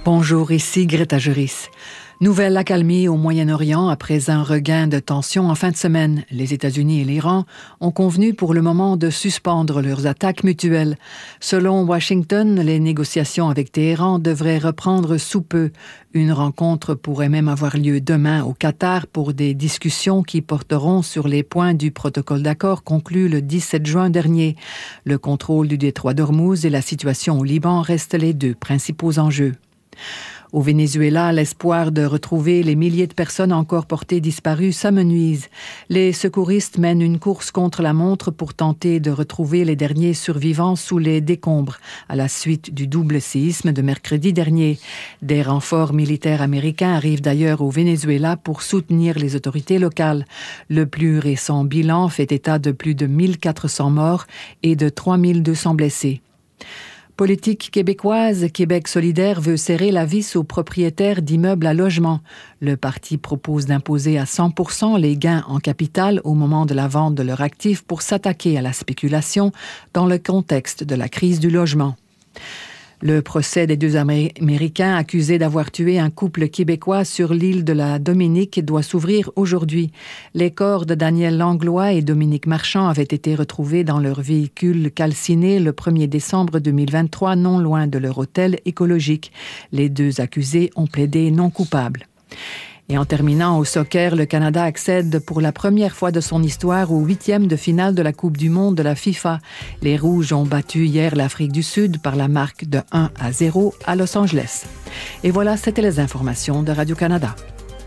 Bonjour, ici Greta Juris. Nouvelle accalmie au Moyen-Orient après un regain de tension en fin de semaine. Les États-Unis et l'Iran ont convenu pour le moment de suspendre leurs attaques mutuelles. Selon Washington, les négociations avec Téhéran devraient reprendre sous peu. Une rencontre pourrait même avoir lieu demain au Qatar pour des discussions qui porteront sur les points du protocole d'accord conclu le 17 juin dernier. Le contrôle du détroit d'Ormuz et la situation au Liban restent les deux principaux enjeux. Au Venezuela, l'espoir de retrouver les milliers de personnes encore portées disparues s'amenuise. Les secouristes mènent une course contre la montre pour tenter de retrouver les derniers survivants sous les décombres, à la suite du double séisme de mercredi dernier. Des renforts militaires américains arrivent d'ailleurs au Venezuela pour soutenir les autorités locales. Le plus récent bilan fait état de plus de 1400 morts et de 3200 blessés. Politique québécoise, Québec solidaire veut serrer la vis aux propriétaires d'immeubles à logement. Le parti propose d'imposer à 100% les gains en capital au moment de la vente de leurs actifs pour s'attaquer à la spéculation dans le contexte de la crise du logement. Le procès des deux Américains accusés d'avoir tué un couple québécois sur l'île de la Dominique doit s'ouvrir aujourd'hui. Les corps de Daniel Langlois et Dominique Marchand avaient été retrouvés dans leur véhicule calciné le 1er décembre 2023, non loin de leur hôtel écologique. Les deux accusés ont plaidé non coupables. Et en terminant au soccer, le Canada accède pour la première fois de son histoire au 8e de finale de la Coupe du monde de la FIFA. Les Rouges ont battu hier l'Afrique du Sud par la marque de 1-0 à Los Angeles. Et voilà, c'était les informations de Radio-Canada.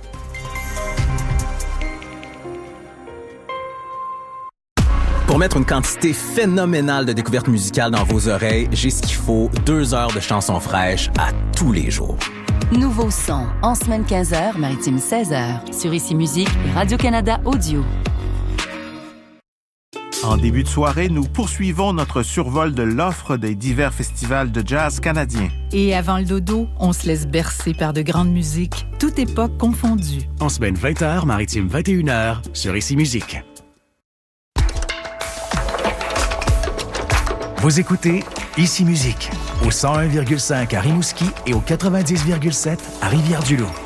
Pour mettre une quantité phénoménale de découvertes musicales dans vos oreilles, j'ai ce qu'il faut, 2 heures de chansons fraîches à tous les jours. Nouveau son, en semaine 15h, maritime 16h, sur Ici Musique et Radio-Canada Audio. En début de soirée, nous poursuivons notre survol de l'offre des divers festivals de jazz canadiens. Et avant le dodo, on se laisse bercer par de grandes musiques, toute époque confondue. En semaine 20h, maritime 21h, sur Ici Musique. Vous écoutez Ici Musique, au 101,5 à Rimouski et au 90,7 à Rivière-du-Loup.